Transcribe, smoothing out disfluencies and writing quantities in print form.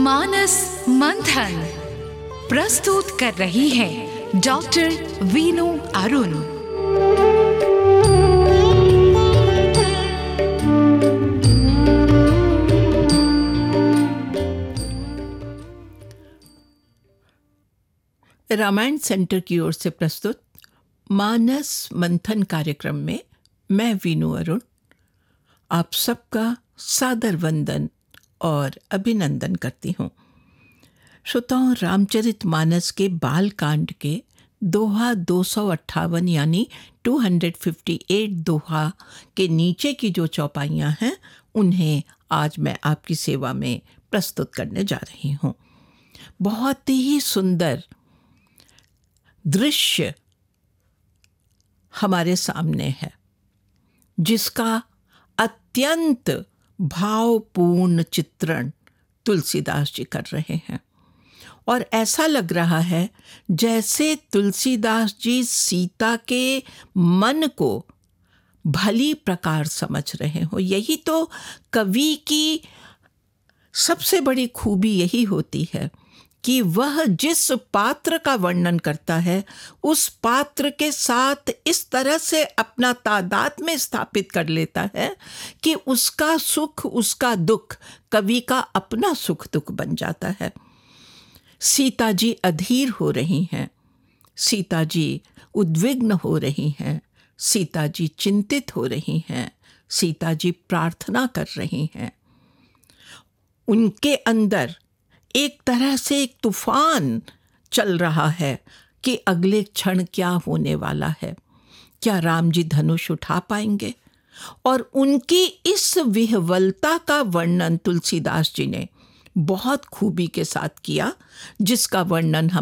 मानस मंथन प्रस्तुत कर रही है डॉक्टर वीनू अरुण। रामायण सेंटर की ओर से प्रस्तुत मानस मंथन कार्यक्रम में मैं वीनू अरुण आप सबका सादर वंदन और अभिनंदन करती हूँ। श्रोताओं, रामचरितमानस के बाल कांड के दोहा 258 यानी 258 दोहा के नीचे की जो चौपाइयाँ हैं उन्हें आज मैं आपकी सेवा में प्रस्तुत करने जा रही हूँ। बहुत ही सुंदर दृश्य हमारे सामने है जिसका अत्यंत भावपूर्ण चित्रण तुलसीदास जी कर रहे हैं और ऐसा लग रहा है जैसे तुलसीदास जी सीता के मन को भली प्रकार समझ रहे हो। यही तो कवि की सबसे बड़ी खूबी यही होती है कि वह जिस पात्र का वर्णन करता है उस पात्र के साथ इस तरह से अपना तादात्म्य स्थापित कर लेता है कि उसका सुख उसका दुख कवि का अपना सुख दुख बन जाता है। सीता जी अधीर हो रही हैं, सीता जी उद्विग्न हो रही हैं, सीता जी चिंतित हो रही हैं, सीता जी प्रार्थना कर रही हैं। उनके अंदर एक तरह से एक तूफान चल रहा है कि अगले क्षण क्या होने वाला है। क्या राम जी धनुष उठा पाएंगे? और उनकी इस विह्वलता का वर्णन तुलसीदास जी ने बहुत खूबी के साथ किया, जिसका वर्णन हम